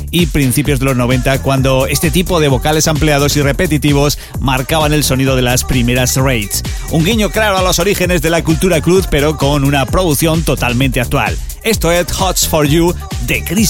y principios de los 90, cuando este tipo de vocales ampliados y repetitivos marcaban el sonido de las primeras raves. Un guiño claro a los orígenes de la cultura club, pero con una producción totalmente actual. Esto es Hots for You de Chris